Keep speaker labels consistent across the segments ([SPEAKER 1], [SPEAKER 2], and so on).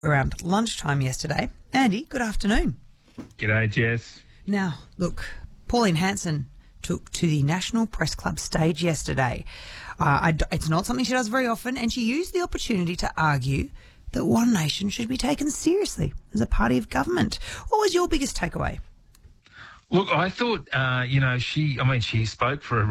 [SPEAKER 1] around lunchtime yesterday. Andy, good afternoon.
[SPEAKER 2] G'day, Jess.
[SPEAKER 1] Now, look, Pauline Hanson took to the National Press Club stage yesterday. It's not something she does very often, and she used the opportunity to argue that One Nation should be taken seriously as a party of government. What was your biggest takeaway?
[SPEAKER 2] Look, I thought, she spoke for a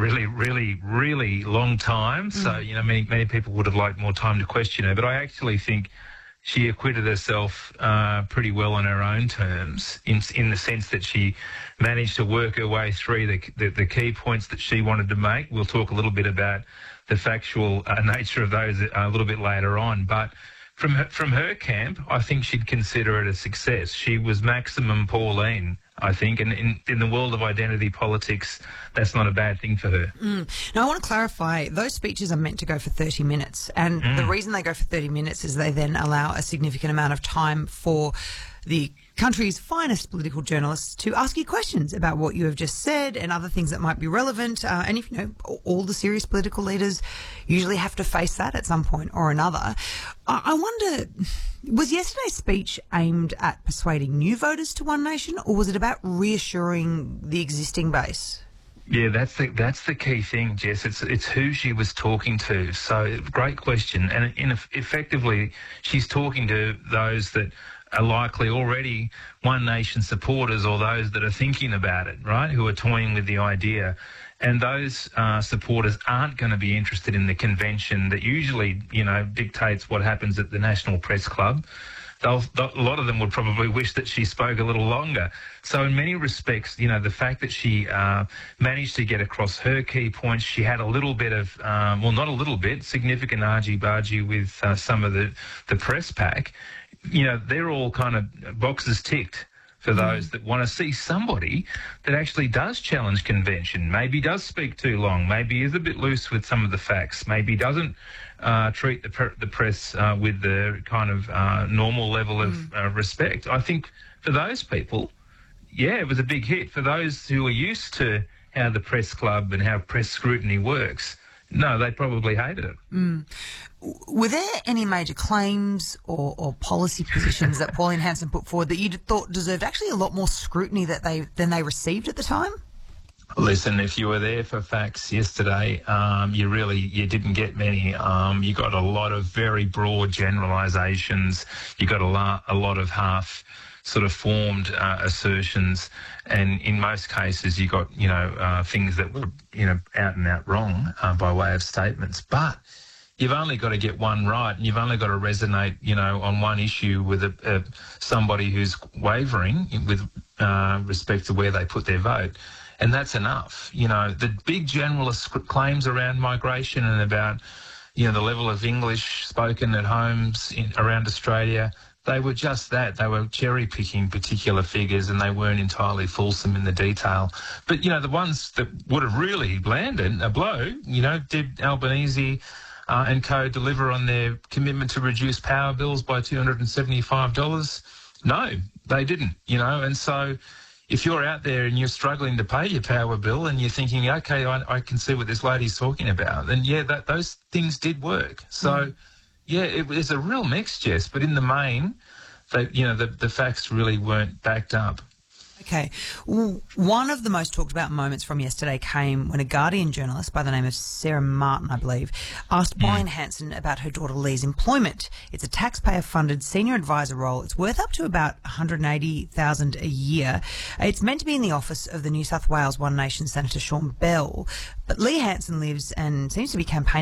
[SPEAKER 2] really long time. So, many people would have liked more time to question her. But I actually think she acquitted herself pretty well on her own terms in the sense that she managed to work her way through the key points that she wanted to make. We'll talk a little bit about the factual nature of those a little bit later on. But from her camp, I think she'd consider it a success. She was maximum Pauline, I think, and in the world of identity politics, that's not a bad thing for her.
[SPEAKER 1] Now, I want to clarify, those speeches are meant to go for 30 minutes, and the reason they go for 30 minutes is they then allow a significant amount of time for the country's finest political journalists to ask you questions about what you have just said and other things that might be relevant. And if all the serious political leaders usually have to face that at some point or another. I wonder, was yesterday's speech aimed at persuading new voters to One Nation, or was it about reassuring the existing base?
[SPEAKER 2] Yeah, that's the key thing, Jess. It's who she was talking to. So, great question. And effectively, she's talking to those that are likely already One Nation supporters, or those that are thinking about it, right, who are toying with the idea. And those supporters aren't going to be interested in the convention that usually, dictates what happens at the National Press Club. A lot of them would probably wish that she spoke a little longer. So in many respects, the fact that she managed to get across her key points, she had a little bit of, not a little bit, significant argy-bargy with some of the press pack. They're all kind of boxes ticked for those that want to see somebody that actually does challenge convention, maybe does speak too long, maybe is a bit loose with some of the facts, maybe doesn't treat the press with the kind of normal level of respect. I think for those people, it was a big hit. For those who are used to how the press club and how press scrutiny works, no, they probably hated it.
[SPEAKER 1] Were there any major claims or policy positions that Pauline Hanson put forward that you thought deserved actually a lot more scrutiny than they received at the time?
[SPEAKER 2] Listen, if you were there for facts yesterday, you didn't get many. You got a lot of very broad generalisations. You got a lot of half sort of formed assertions, and in most cases you got things that were out and out wrong by way of statements. But you've only got to get one right, and you've only got to resonate on one issue with somebody who's wavering with respect to where they put their vote, and that's enough. The big generalist claims around migration and about the level of English spoken at homes around Australia, they were just that. They were cherry-picking particular figures, and they weren't entirely fulsome in the detail. But, the ones that would have really landed a blow, did Albanese and co deliver on their commitment to reduce power bills by $275? No, they didn't, And so if you're out there and you're struggling to pay your power bill and you're thinking, okay, I can see what this lady's talking about, then, those things did work. So... it was a real mix, Jess, but in the main, the facts really weren't backed up.
[SPEAKER 1] Okay. One of the most talked about moments from yesterday came when a Guardian journalist by the name of Sarah Martin, I believe, asked Pauline Hanson about her daughter Lee's employment. It's a taxpayer-funded senior advisor role. It's worth up to about $180,000 a year. It's meant to be in the office of the New South Wales One Nation Senator Sean Bell, but Lee Hanson lives and seems to be campaigning